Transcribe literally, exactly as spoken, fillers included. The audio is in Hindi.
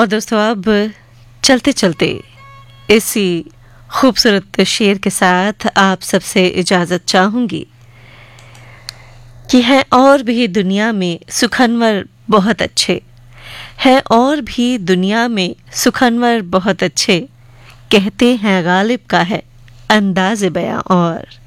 और दोस्तों अब चलते चलते इसी खूबसूरत शेर के साथ आप सबसे इजाज़त चाहूँगी कि है और भी दुनिया में सुखनवर बहुत अच्छे, है और भी दुनिया में सुखनवर बहुत अच्छे, कहते हैं गालिब का है अंदाज़े बयां और